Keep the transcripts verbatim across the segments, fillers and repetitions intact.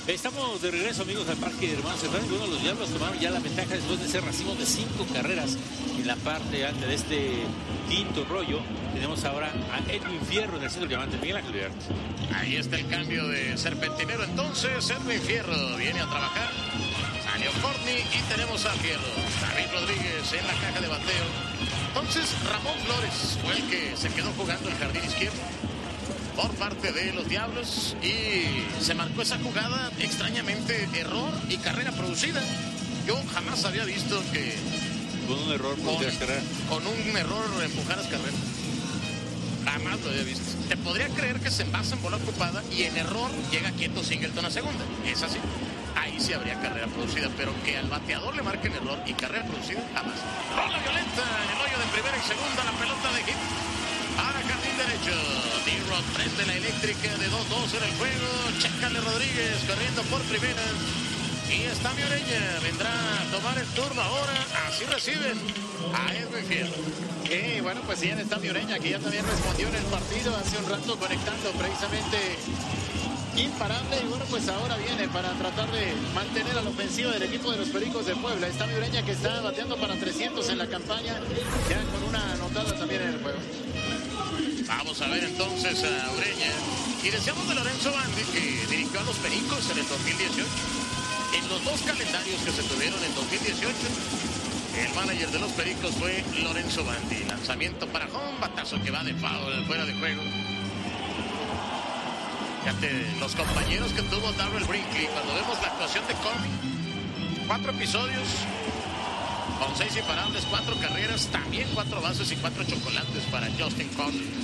Estamos de regreso, amigos, al Parque de Hermanos Hernández. Bueno, los Diablos tomaron ya la ventaja después de ese racimo de cinco carreras en la parte alta de este quinto rollo. Tenemos ahora a Edwin Fierro en el centro diamante. Miguel Ángel Verde. Ahí está el cambio de serpentinero. Entonces, Edwin Fierro viene a trabajar. Salió Courtney y tenemos a Fierro. David Rodríguez en la caja de bateo. Entonces, Ramón Flores fue el que se quedó jugando el jardín izquierdo por parte de los Diablos y se marcó esa jugada, extrañamente error y carrera producida. Yo jamás había visto que con un error con, carrera. con un error empujaras carrera. Jamás lo había visto. Te podría creer que se envasa en bola ocupada y en error llega quieto Singleton a segunda. Es así. Ahí sí habría carrera producida, pero que al bateador le marquen error y carrera producida, jamás. Rola violenta en el hoyo de primera y segunda, la pelota de hit. Ahora jardín derecho. D-Rod prende la eléctrica de dos dos en el juego. Chécale Rodríguez corriendo por primera. Y está Miureña. Vendrá a tomar el turno ahora. Así reciben a Edwin Fierro. Y bueno, pues ya está Miureña, que ya también respondió en el partido hace un rato conectando precisamente imparable. Y bueno, pues ahora viene para tratar de mantener a la ofensiva del equipo de los Pericos de Puebla. Está Miureña, que está bateando para trescientos en la campaña, ya con una anotada también en el juego. Vamos a ver entonces a Ureña. Y decíamos de Lorenzo Bandi, que dirigió a los Pericos en el dos mil dieciocho. En los dos calendarios que se tuvieron en dos mil dieciocho, el manager de los Pericos fue Lorenzo Bandi. Lanzamiento para home, batazo que va de foul, fuera de juego. Fíjate, los compañeros que tuvo Darrell Brinkley, cuando vemos la actuación de Courtney, cuatro episodios, con seis imparables, cuatro carreras, también cuatro bases y cuatro chocolates para Justin Courtney.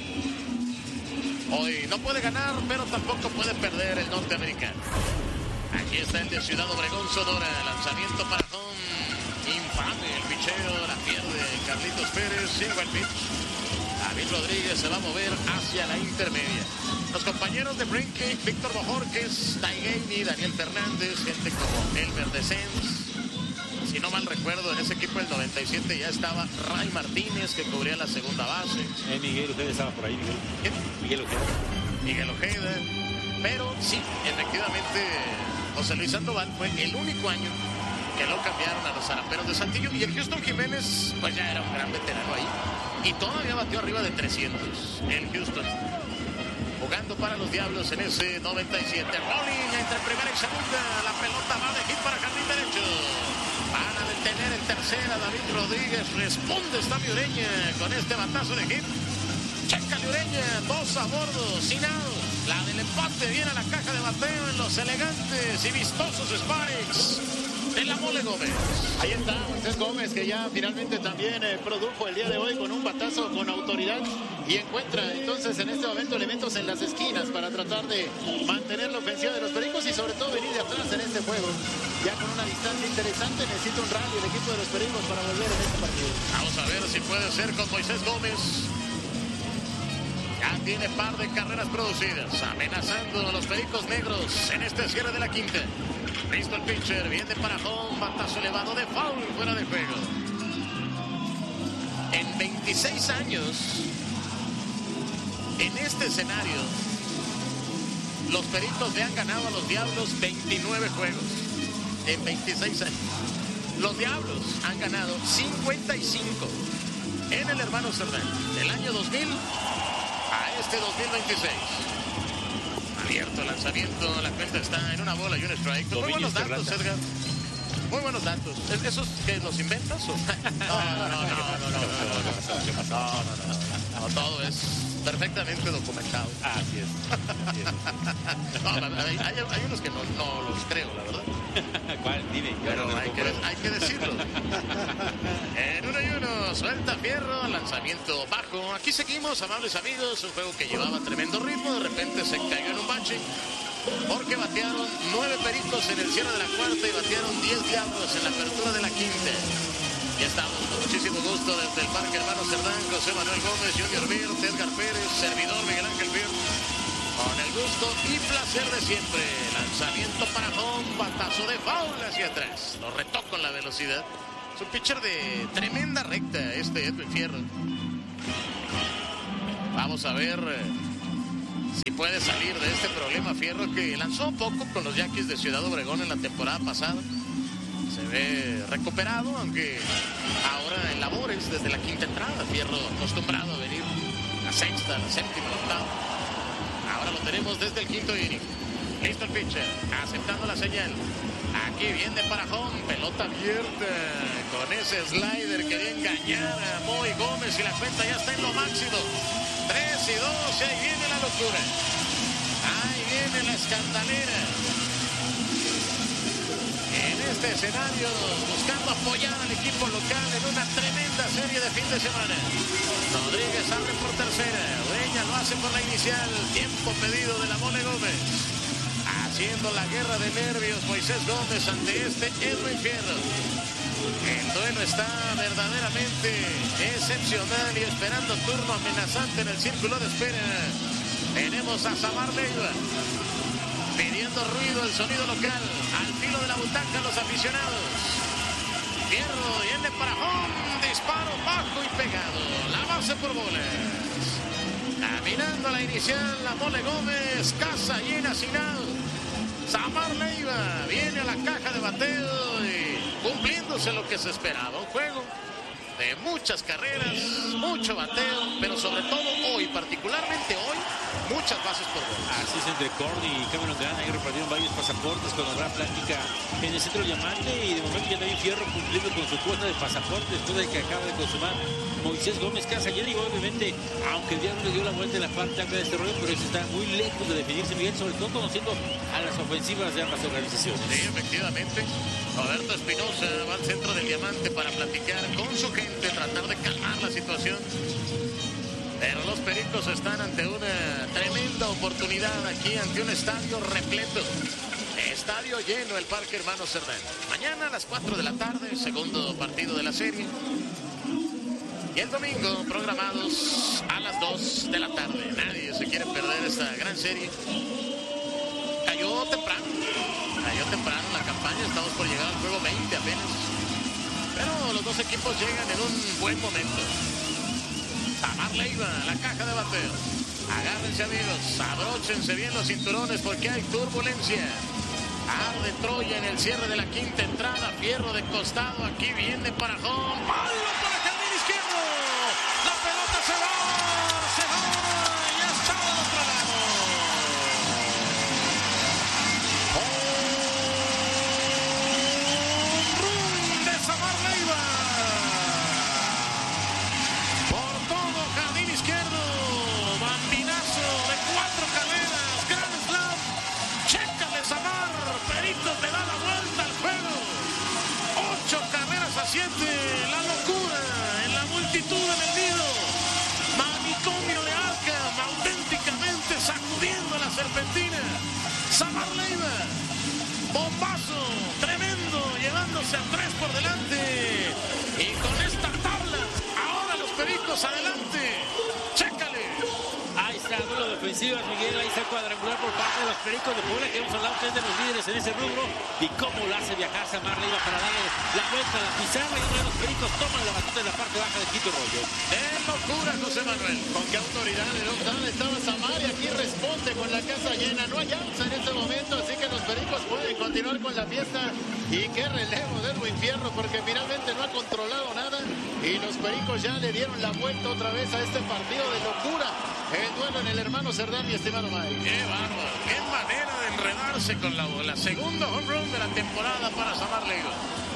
Hoy no puede ganar, pero tampoco puede perder el norteamericano. Aquí está el de Ciudad Obregón, Sonora. Lanzamiento para home. Infame el picheo. La pierde Carlitos Pérez. Llega el pitch. David Rodríguez se va a mover hacia la intermedia. Los compañeros de Brinkley, Víctor Bojorquez, Ty Gainey, Daniel Fernández, gente como Elmer Descens. Si no mal recuerdo, en ese equipo del noventa y siete ya estaba Ray Martínez, que cubría la segunda base. Eh, Miguel Ojeda estaba por ahí, Miguel. ¿Quién? Miguel Ojeda. Miguel Ojeda. Pero sí, efectivamente, José Luis Sandoval fue el único año que lo cambiaron a los Zaraperos de Saltillo. Y el Houston Jiménez, pues ya era un gran veterano ahí. Y todavía batió arriba de trescientos. El Houston, jugando para los Diablos en ese noventa y siete. Rolling entre primera y segunda. La pelota va de hit para jardín derecho. Van a detener en tercera. David Rodríguez responde. Está Miureña con este batazo de hit. Checa Miureña, dos a bordo, sin out. La del empate viene a la caja de bateo en los elegantes y vistosos Spikes de la Mole Gómez. Ahí está Moisés Gómez, que ya finalmente también eh, produjo el día de hoy con un batazo con autoridad y encuentra entonces en este momento elementos en las esquinas para tratar de mantener la ofensiva de los Pericos y sobre todo venir de atrás en este juego. Ya con una distancia interesante, necesita un rally el equipo de los Pericos para volver en este partido. Vamos a ver si puede ser con Moisés Gómez. Ya tiene par de carreras producidas, amenazando a los Pericos Negros en este cierre de la quinta. Listo el pitcher, viene para home, batazo elevado de foul, fuera de juego. En veintiséis años, en este escenario, los Pericos le han ganado a los Diablos veintinueve juegos. En veintiséis años. Los Diablos han ganado cincuenta y cinco en el Hermano Cerdán, del año dos mil a este dos mil veintiséis. Abierto el lanzamiento, la cuenta está en una bola y un strike. Pues muy buenos datos, Edgar. Muy buenos datos. ¿Esos que los inventas o? No, no, no, no, no, no, no, no, no, no, todo es perfectamente documentado. Así es. Así es. No, hay, hay, hay unos que no, no los creo, la verdad. ¿Cuál? Dime. Pero hay que, hay que decirlo. En uno y uno, suelta Fierro, lanzamiento bajo. Aquí seguimos, amables amigos. Un juego que llevaba tremendo ritmo. De repente se cayó en un bache. Porque batearon nueve Pericos en el cierre de la cuarta y batearon diez Diablos en la apertura de la quinta. Ya estamos con muchísimo gusto desde el Parque Hermano Cerdán. José Manuel Gómez, Junior Bird, Edgar Pérez, servidor Miguel Ángel Bird. Con el gusto y placer de siempre. Lanzamiento para home, batazo de foul hacia atrás. Lo retó con la velocidad. Es un pitcher de tremenda recta este Edwin Fierro. Vamos a ver si puede salir de este problema Fierro, que lanzó poco con los Yaquis de Ciudad Obregón en la temporada pasada. Se ve recuperado, aunque ahora en labores desde la quinta entrada. Fierro acostumbrado a venir la sexta, la séptima, la octava. Ahora lo tenemos desde el quinto inning. Listo el pitcher, aceptando la señal. Aquí viene para home, pelota abierta. Con ese slider quería engañar a Moy Gómez y la cuenta ya está en lo máximo. tres y dos, y ahí viene la locura. Ahí viene la escandalera. En este escenario, buscando apoyar al equipo local en una tremenda serie de fin de semana. Rodríguez abre por tercera. Ureña lo hace por la inicial. Tiempo pedido de la Mole Gómez. Haciendo la guerra de nervios Moisés Gómez ante este Edwin Fierro. El duelo está verdaderamente excepcional y esperando turno amenazante en el círculo de espera. Tenemos a Samar Leiva pidiendo ruido, el sonido local. Al filo de la butaca los aficionados. Fierro viene para home. Disparo bajo y pegado. La base por bolas. Caminando a la inicial la Mole Gómez. Casa llena sin out. Samar Leiva viene a la caja de bateo y cumpliéndose lo que se esperaba. Un juego de muchas carreras, mucho bateo, pero sobre todo hoy, particularmente hoy, muchas bases por bolas. Así es, entre Cordy y Cameron Grant ahí repartieron varios pasaportes cuando habrá plática en el centro del Diamante, y de momento ya también Fierro cumpliendo con su cuota de pasaportes después de que acaba de consumar Moisés Gómez Casa. Ayer, y obviamente, aunque el diablo le dio la vuelta en la parte alta de este rollo, pero eso está muy lejos de definirse, Miguel, sobre todo conociendo a las ofensivas de ambas organizaciones. Sí, efectivamente. Roberto Espinosa va al centro del Diamante para platicar con su gente, tratar de calmar la situación. Pero los Pericos están ante una tremenda oportunidad aquí, ante un estadio repleto. Estadio lleno el Parque Hermanos Cerdán. Mañana a las cuatro de la tarde, segundo partido de la serie. Y el domingo programados a las dos de la tarde. Nadie se quiere perder esta gran serie. Cayó temprano. Cayó temprano la campaña. Estamos por llegar al juego veinte apenas. Pero los dos equipos llegan en un buen momento. Samar Leiva, la caja de bateo. Agárrense, amigos. Abróchense bien los cinturones porque hay turbulencia. Arde Troya en el cierre de la quinta entrada. Fierro de costado. Aquí viene para home. ¡Palo para jardín izquierdo! La pelota se va. Se va. Ya está del otro lado. ¡Home run de Samar Leiva! Por todo jardín izquierdo. Bambinazo de cuatro carreras. Gran slam. Chécale, Samar. Peritos le da la vuelta al juego. Ocho carreras a siete. La locura en la multitud en el nido. Manicomio de Arkham, auténticamente sacudiendo la serpentina. Samar Leiva. Bombazo tremendo, llevándose a tres por delante. Y con esta tabla, ahora los Pericos adelante. Chécale. Ahí está, duelo de ofensivas, Miguel. Ahí está el cuadrangular por parte de los Pericos de Puebla, que hemos hablado que es de los líderes en ese rubro. Y cómo lo hace viajar Samar Leiva para darle la vuelta a la pizarra. Y uno de los Pericos toman la batuta en la parte baja del quinto rollo. ¡Qué locura, José Manuel! Con qué autoridad de dónde estaba Samar, y aquí responde con la casa llena. No hay outs en este momento, así que los Pericos pueden continuar con la fiesta. Y qué relevo de Edwin Fierro, porque finalmente no ha controlado nada. Y los Pericos ya le dieron la vuelta otra vez a este partido de locura. El duelo en el Hermano Cerdán, mi estimado Mike. ¡Qué bárbaro! ¡Qué manera de enredarse con la bola! Segundo home run de la temporada para Samar Leiva.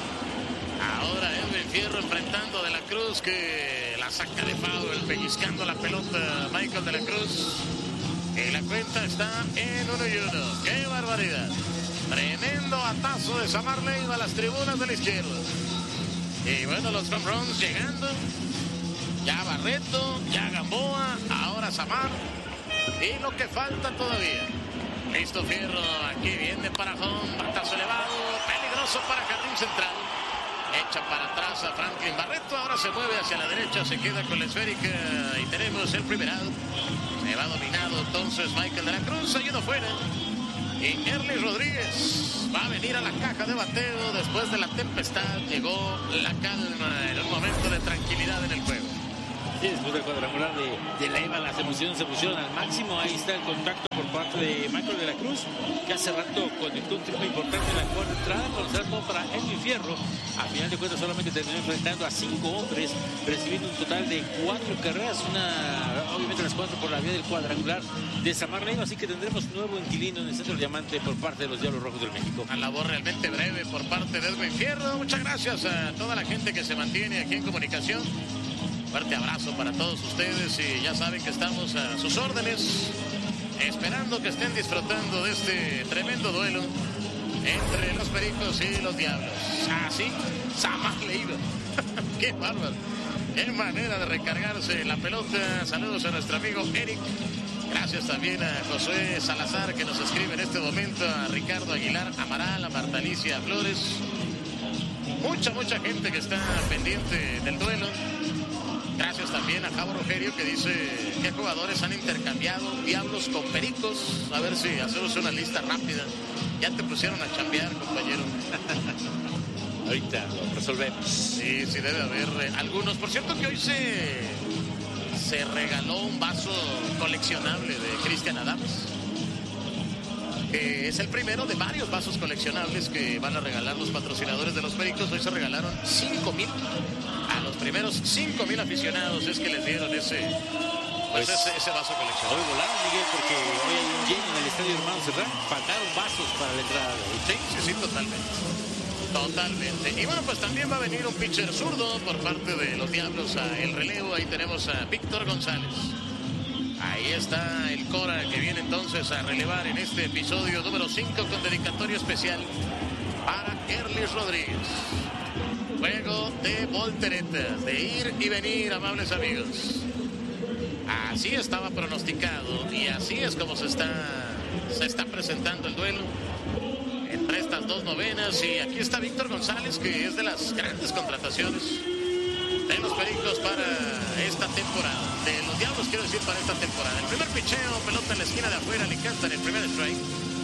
Ahora Edwin Fierro enfrentando a De la Cruz, que la saca de foul, pellizcando la pelota Michael De la Cruz. Y la cuenta está en uno y uno. ¡Qué barbaridad! Tremendo atazo de Samar Leiva a las tribunas de la izquierda. Y bueno, los home runs llegando. Ya Barreto, ya Gamboa, ahora Samar. Y lo que falta todavía. Listo Fierro, aquí viene para home, batazo elevado, peligroso para jardín central. Echa para atrás a Franklin Barreto, ahora se mueve hacia la derecha, se queda con la esférica y tenemos el primer out. Se va dominado entonces Michael De la Cruz, ayuda fuera. Y Erly Rodríguez va a venir a la caja de bateo después de la tempestad. Llegó la calma en un momento de tranquilidad en el juego. Sí, después del cuadrangular de, de Leiva, las emociones se pusieron al máximo. Ahí está el contacto por parte de Michael de la Cruz, que hace rato conectó un triple importante en la cuarta entrada, pero será todo para Edwin Fierro. A final de cuentas solamente terminó enfrentando a cinco hombres, recibiendo un total de cuatro carreras, una, obviamente las cuatro por la vía del cuadrangular de Samar Leiva, así que tendremos nuevo inquilino en el Centro Diamante por parte de los Diablos Rojos del México. Una labor realmente breve por parte de Edwin Fierro. Muchas gracias a toda la gente que se mantiene aquí en comunicación. Fuerte abrazo para todos ustedes y ya saben que estamos a sus órdenes, esperando que estén disfrutando de este tremendo duelo entre los Pericos y los Diablos. Así, Samar Leiva. Qué bárbaro. Qué manera de recargarse la pelota. Saludos a nuestro amigo Eric. Gracias también a Josué Salazar, que nos escribe en este momento, a Ricardo Aguilar Amaral, a Marta Alicia Flores. Mucha, mucha gente que está pendiente del duelo. Gracias también a Javo Rogerio, que dice qué jugadores han intercambiado Diablos con Pericos. A ver si hacemos una lista rápida. Ya te pusieron a chambear, compañero. Ahorita lo resolvemos. Sí, sí debe haber eh, algunos. Por cierto que hoy se, se regaló un vaso coleccionable de Cristian Adams. Que es el primero de varios vasos coleccionables que van a regalar los patrocinadores de los Pericos. Hoy se regalaron cinco mil. A los primeros cinco mil aficionados es que les dieron ese, pues, pues ese, ese vaso coleccionable. Hoy volaron, Miguel, porque hoy hay un lleno en el Estadio Hermano Serrán. Faltaron vasos para la entrada de hoy. Sí, sí, sí, totalmente. Totalmente. Y bueno, pues también va a venir un pitcher zurdo por parte de los Diablos a el relevo. Ahí tenemos a Víctor González. Ahí está el Cora, que viene entonces a relevar en este episodio número cinco con dedicatorio especial para Erlis Rodríguez. Juego de volteretas, de ir y venir, amables amigos. Así estaba pronosticado y así es como se está, se está presentando el duelo entre estas dos novenas. Y aquí está Víctor González, que es de las grandes contrataciones de los Pericos para esta temporada. De los Diablos, quiero decir, para esta temporada. El primer picheo, pelota en la esquina de afuera, le canta en el primer strike.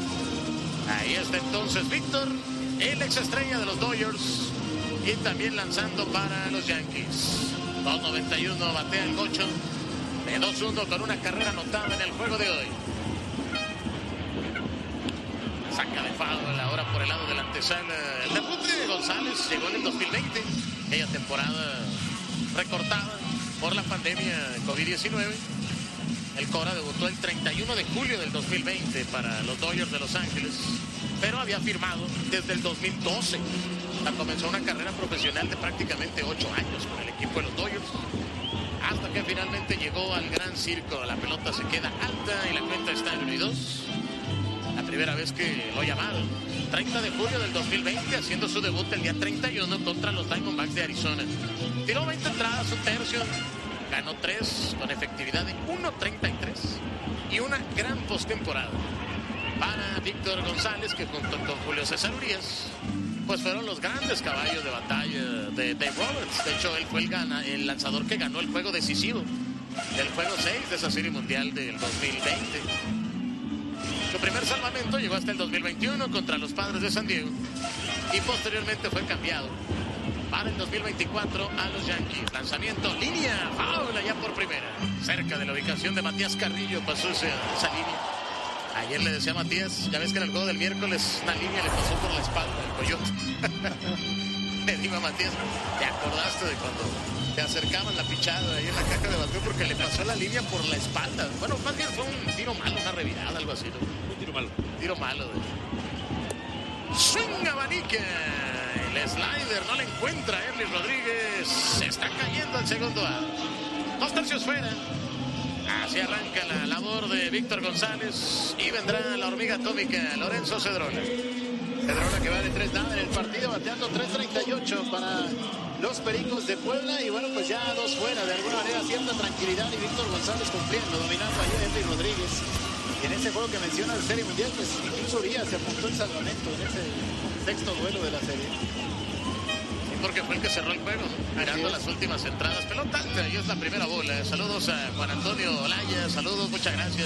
Ahí está entonces Víctor, el ex estrella de los Dodgers. Y también lanzando para los Yankees. dos noventa y uno batea el gocho de dos uno con una carrera anotada en el juego de hoy. Saca de foul ahora por el lado de la antesala. El debut de González llegó en el dos mil veinte. Aquella temporada recortada por la pandemia COVID diecinueve. El Cora debutó el treinta y uno de julio del dos mil veinte para los Dodgers de Los Ángeles. Pero había firmado desde el dos mil doce. Comenzó una carrera profesional de prácticamente ocho años con el equipo de los Dodgers, hasta que finalmente llegó al gran circo. La pelota se queda alta y la cuenta está en uno y dos. La primera vez que lo llamaron, treinta de julio del dos mil veinte, haciendo su debut el día treinta y uno contra los Diamondbacks de Arizona. Tiró veinte entradas, un tercio, ganó tres con efectividad de uno treinta y tres y una gran postemporada para Víctor González, que junto con Julio César Urías pues fueron los grandes caballos de batalla de Dave Roberts. De hecho, él fue el, gana, el lanzador que ganó el juego decisivo del juego seis de esa serie mundial del dos mil veinte. Su primer salvamento llegó hasta el dos mil veintiuno contra los Padres de San Diego y posteriormente fue cambiado para el dos mil veinticuatro a los Yankees. Lanzamiento, línea, foul allá por primera. Cerca de la ubicación de Matías Carrillo pasó esa, esa línea. Ayer le decía a Matías, ya ves que en el juego del miércoles una línea le pasó por la espalda al Coyote. Le digo a Matías, ¿te acordaste de cuando te acercaban la pichada ahí en la caja de bateo porque le pasó la línea por la espalda? Bueno, más bien fue un tiro malo, una revirada, algo así, ¿no? Un tiro malo. Tiro malo. De... Swing abanica. El slider no le encuentra a Erlis Rodríguez. Se está cayendo al segundo out. Dos tercios fuera. Así arranca la labor de Víctor González y vendrá la hormiga atómica Lorenzo Cedrona. Cedrona que va de tres nada en el partido, bateando tres treinta y ocho para los Pericos de Puebla. Y bueno, pues ya dos fuera, de alguna manera cierta tranquilidad y Víctor González cumpliendo, dominando ahí a Erlis Rodríguez. Y en ese juego que menciona de Serie Mundial, pues incluso Urias se apuntó el salvamento en ese sexto duelo de la serie. Porque fue el que cerró el juego, mirando las últimas entradas. Pelota alta y es la primera bola. Saludos a Juan Antonio Olaya, saludos, muchas gracias.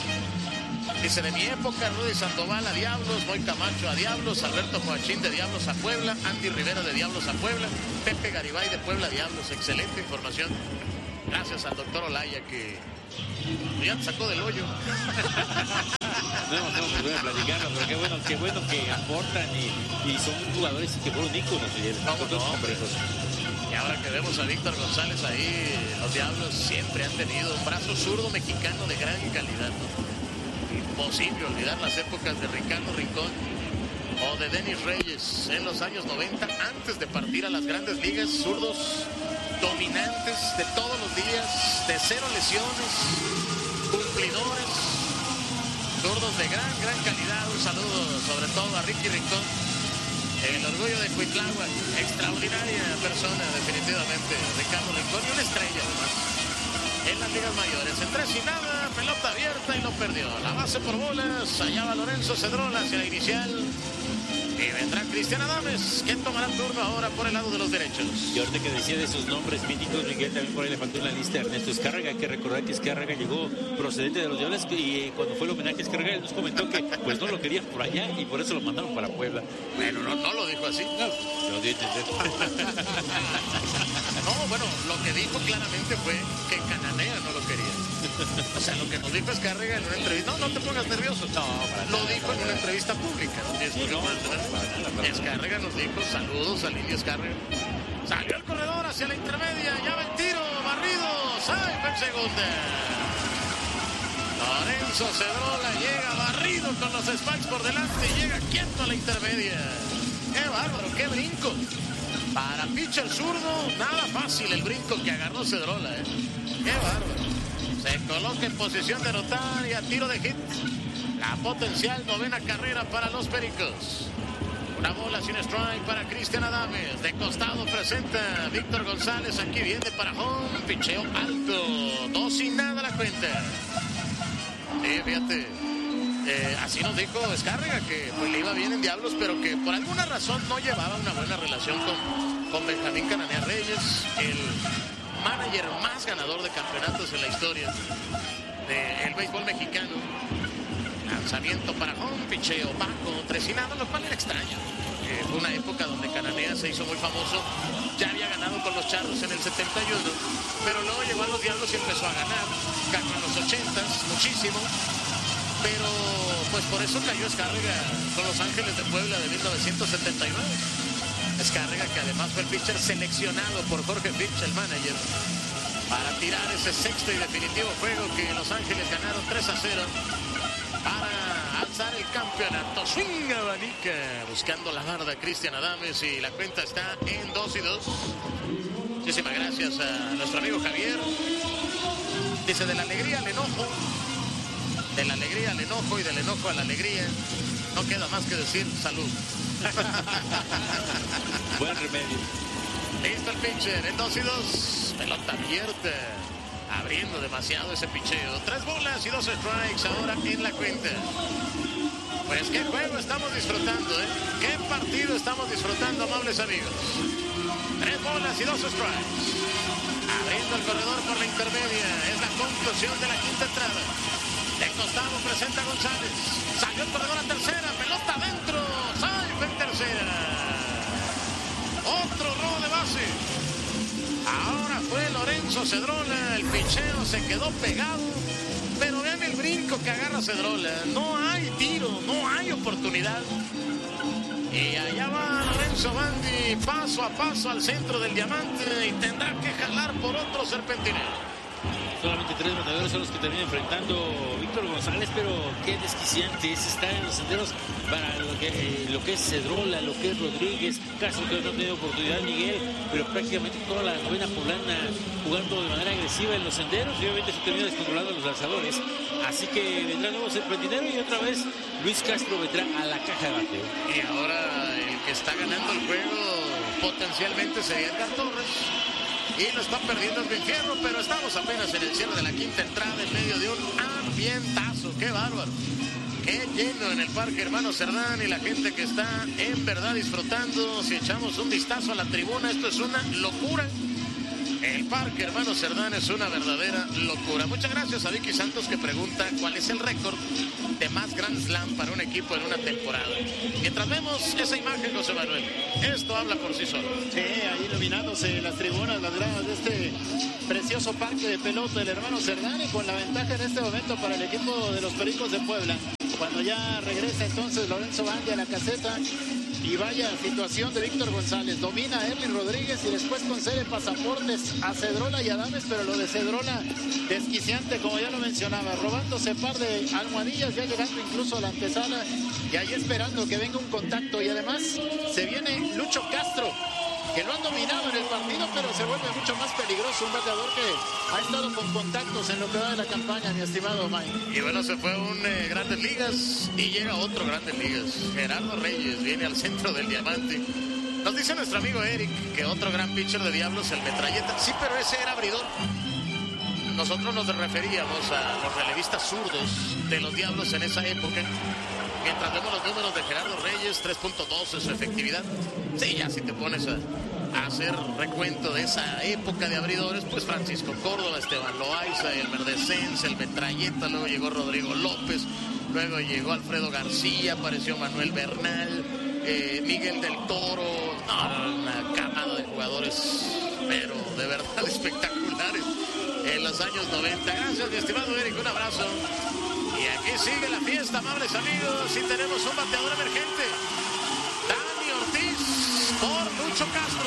Dice, de mi época, Rudy Sandoval a Diablos, Moy Camacho a Diablos, Alberto Joachín de Diablos a Puebla, Andy Rivera de Diablos a Puebla, Pepe Garibay de Puebla a Diablos. Excelente información. Gracias al doctor Olaya que ya te sacó del hoyo. No hemos tenido oportunidad de platicarlo, pero qué bueno, qué bueno que aportan y, y son jugadores que fueron íconos. ¿Cómo no, hombre? Y ahora que vemos a Víctor González ahí, los Diablos siempre han tenido un brazo zurdo mexicano de gran calidad. Imposible olvidar las épocas de Ricardo Rincón o de Denis Reyes en los años noventa, antes de partir a las grandes ligas. Zurdos dominantes de todos los días, de cero lesiones, cumplidores, zurdos de gran, gran calidad. Un saludo sobre todo a Ricky Rincón, el orgullo de Cuitláhuac, extraordinaria persona definitivamente, Ricardo Rincón, y una estrella además en las ligas mayores. En tres y nada, pelota abierta y lo perdió. La base por bolas, allá va Lorenzo Cedrola hacia la inicial. Y vendrá Cristian Adames, que tomará turno ahora por el lado de los derechos. Y ahorita que decía de esos nombres míticos, Miguel, también por ahí le faltó en la lista Ernesto Escárraga. Hay que recordar que Escárraga llegó procedente de los Diablos y eh, cuando fue el homenaje a Escárraga, él nos comentó que pues no lo querían por allá y por eso lo mandaron para Puebla. Bueno, no, no lo dijo así. No, lo dio a entender. No, bueno, lo que dijo claramente fue que Cananea no lo quería. O sea, lo que nos dijo Escárraga en una entrevista, no, no te pongas nervioso. No, para lo nada, dijo para en una entrevista pública. ¿No? Sí, no, no, Escárraga nos dijo, saludos al Indio Escárraga. Salió el corredor hacia la intermedia, ya va el tiro, barrido, safe en segunda. Lorenzo Cedrola llega barrido con los Spikes por delante y llega quieto a la intermedia. ¡Qué bárbaro, qué brinco! Para pitcher zurdo, nada fácil el brinco que agarró Cedrola, ¿eh? ¡Qué bárbaro! Se coloca en posición de anotar y a tiro de hit. La potencial novena carrera para los Pericos. Una bola sin strike para Cristian Adames. De costado presenta Víctor González. Aquí viene para home. Picheo alto. Dos y nada la cuenta. Sí, fíjate. Eh, así nos dijo Escárraga que pues, le iba bien en Diablos, pero que por alguna razón no llevaba una buena relación con, con Benjamín Cananea Reyes, el manager más ganador de campeonatos en la historia del béisbol mexicano. Lanzamiento para home, picheo bajo, tres y nada, lo cual era extraño. Eh, fue una época donde Cananea se hizo muy famoso. Ya había ganado con los Charros en el setenta y uno, pero luego llegó a los Diablos y empezó a ganar. Ganó en los ochentas, muchísimo. Pero pues por eso cayó Escárraga con los Ángeles de Puebla de mil novecientos setenta y nueve. Escárraga, que además fue el pitcher seleccionado por Jorge Fitch, el manager, para tirar ese sexto y definitivo juego que Los Ángeles ganaron tres a cero para alzar el campeonato. Swing abanica buscando la barda Cristian Adames y la cuenta está en dos y dos. Muchísimas gracias a nuestro amigo Javier. Dice: de la alegría al enojo, de la alegría al enojo y del enojo a la alegría. No queda más que decir salud. Buen remedio. Listo el pitcher en dos y dos. Pelota abierta. Abriendo demasiado ese picheo. Tres bolas y dos strikes ahora en la cuenta. Pues qué juego estamos disfrutando, ¿eh? Qué partido estamos disfrutando, amables amigos. Tres bolas y dos strikes. Abriendo el corredor por la intermedia. Es la conclusión de la quinta entrada. De costado presenta González. Salió el corredor a tercera. Pelota adentro. Safe en tercera. Otro robo de base. Ahora fue Lorenzo Cedrola. El picheo se quedó pegado. Pero vean el brinco que agarra Cedrola. No hay tiro. No hay oportunidad. Y allá va Lorenzo Bandi. Paso a paso al centro del diamante. Y tendrá que jalar por otro serpentinero. Solamente tres bateadores son los que termina enfrentando Víctor González, pero qué desquiciante es estar en los senderos para lo que, eh, lo que es Cedrola, lo que es Rodríguez, caso que no ha tenido oportunidad Miguel, pero prácticamente toda la novena poblana jugando de manera agresiva en los senderos y obviamente se termina descontrolando a los lanzadores. Así que vendrá nuevo serpentinero y otra vez Luis Castro vendrá a la caja de bateo. Y ahora el que está ganando el juego potencialmente sería Edgar Torres. Y lo está perdiendo el Infierno, pero estamos apenas en el cierre de la quinta entrada en medio de un ambientazo. ¡Qué bárbaro! ¡Qué lleno en el Parque Hermano Cerdán! Y la gente que está en verdad disfrutando. Si echamos un vistazo a la tribuna, esto es una locura. El Parque Hermano Cerdán es una verdadera locura. Muchas gracias a Vicky Santos, que pregunta cuál es el récord de más Grand Slam para un equipo en una temporada. Mientras vemos esa imagen, José Manuel, esto habla por sí solo. Sí, ahí iluminándose las tribunas, las gradas de este precioso parque de pelota del hermano Cerdán, y con la ventaja en este momento para el equipo de los Pericos de Puebla. Cuando ya regresa entonces Lorenzo Bandi a la caseta, y vaya situación de Víctor González, domina a Erling Rodríguez y después concede pasaportes a Cedrola y Adames, pero lo de Cedrola desquiciante, como ya lo mencionaba, robándose par de almohadillas, ya llegando incluso a la antesala y ahí esperando que venga un contacto. Y además se viene Lucho Castro, que lo han dominado en el partido, pero se vuelve mucho más peligroso, un bateador que ha estado con contactos en lo que va de la campaña, mi estimado Mike. Y bueno, se fue un eh, Grandes Ligas y llega otro Grandes Ligas. Gerardo Reyes viene al centro del diamante. Nos dice nuestro amigo Eric que otro gran pitcher de Diablos, el Metralleta. Sí, pero ese era abridor. Nosotros nos referíamos a los relevistas zurdos de los Diablos en esa época. Mientras vemos los números de Gerardo Reyes, tres punto dos es su efectividad. Sí, ya si te pones a, a hacer recuento de esa época de abridores, pues Francisco Córdoba, Esteban Loaiza, el Verdecens, el Metralleta, luego llegó Rodrigo López, luego llegó Alfredo García, apareció Manuel Bernal, eh, Miguel del Toro, no, una camada de jugadores, pero de verdad espectaculares en los años noventa. Gracias, mi estimado Eric, un abrazo. Y aquí sigue la fiesta, amables amigos, y tenemos un bateador emergente. Dani Ortiz por Lucho Castro.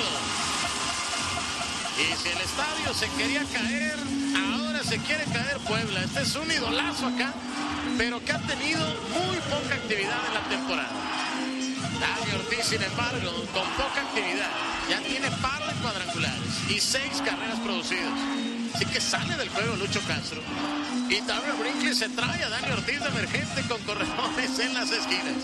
Y si el estadio se quería caer, ahora se quiere caer Puebla. Este es un idolazo acá, pero que ha tenido muy poca actividad en la temporada. Dani Ortiz, sin embargo, con poca actividad, ya tiene par de cuadrangulares y seis carreras producidas. Así que sale del juego Lucho Castro. Y Tyler Brinkley se trae a Dani Ortiz de emergente con corredores en las esquinas.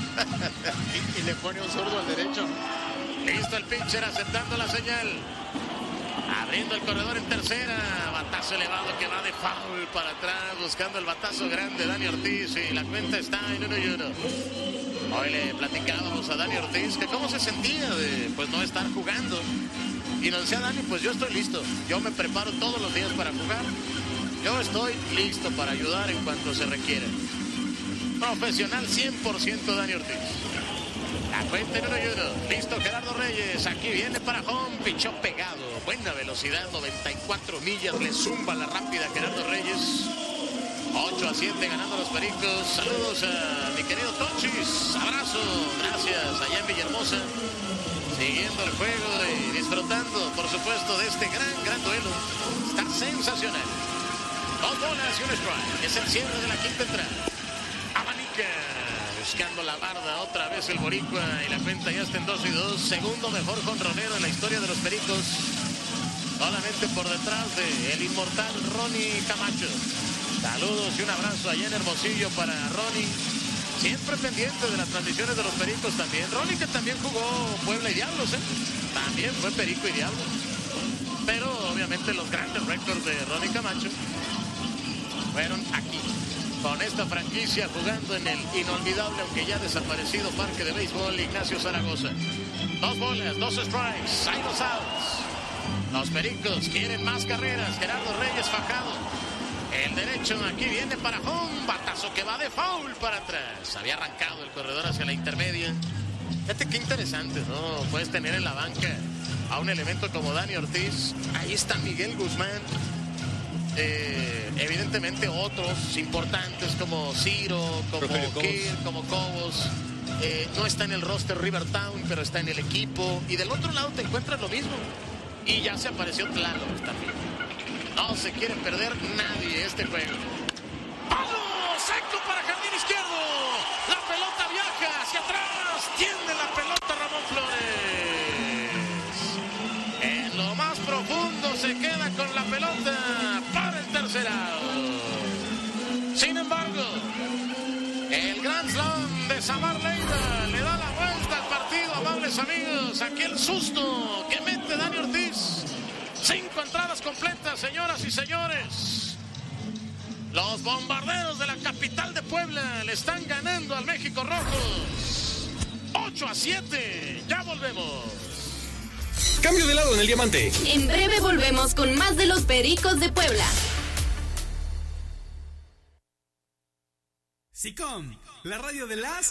y, y le pone un zurdo al derecho. Listo el pitcher aceptando la señal. Abriendo el corredor en tercera. Batazo elevado que va de foul para atrás. Buscando el batazo grande Dani Ortiz. Y la cuenta está en uno y uno. Hoy le platicábamos a Dani Ortiz que cómo se sentía de pues no estar jugando. Y nos decía Dani, pues yo estoy listo. Yo me preparo todos los días para jugar. Yo estoy listo para ayudar en cuanto se requiera. Profesional cien por ciento Dani Ortiz. La cuenta en uno y uno. Listo Gerardo Reyes. Aquí viene para home. Pichó pegado. Buena velocidad. noventa y cuatro millas. Le zumba la rápida Gerardo Reyes. ocho a siete ganando los Pericos. Saludos a mi querido Tochis. Abrazo. Gracias allá en Villahermosa. Siguiendo el juego y disfrutando, por supuesto, de este gran, gran duelo. Está sensacional. Dos bolas y un strike. Es el cierre de la quinta entrada. Abanica. Buscando la barda otra vez el boricua. Y la cuenta ya está en dos y dos. Segundo mejor jonronero en la historia de los Pericos. Solamente por detrás de el inmortal Ronnie Camacho. Saludos y un abrazo allá en Hermosillo para Ronnie. Siempre pendiente de las transmisiones de los Pericos también. Ronnie, que también jugó Puebla y Diablos, ¿eh? También fue Perico y Diablos. Pero obviamente los grandes récords de Ronnie Camacho fueron aquí, con esta franquicia, jugando en el inolvidable, aunque ya desaparecido, Parque de Béisbol Ignacio Zaragoza. Dos bolas, dos strikes, hay dos outs. Los Pericos quieren más carreras. Gerardo Reyes fajado. El derecho aquí viene para home. Batazo que va de foul para atrás. Había arrancado el corredor hacia la intermedia. Fíjate qué interesante, ¿no? Puedes tener en la banca a un elemento como Dani Ortiz. Ahí está Miguel Guzmán. Eh, evidentemente otros importantes como Ciro, como Kirk, como Cobos. Eh, no está en el roster Rivertown, pero está en el equipo. Y del otro lado te encuentras lo mismo. Y ya se apareció Tlaloc también. No se quiere perder nadie este juego. ¡Palo seco para jardín izquierdo! La pelota viaja hacia atrás. Tiende la pelota Ramón Flores. En lo más profundo se queda con la pelota para el tercer out. Sin embargo, el Grand Slam de Samar Leida le da la vuelta al partido, amables amigos. Aquel susto que mete Dani Ortiz. Cinco entradas completas, señoras y señores. Los bombarderos de la capital de Puebla le están ganando al México Rojos. ocho a siete. Ya volvemos. Cambio de lado en el diamante. En breve volvemos con más de los Pericos de Puebla. SICOM, la radio de las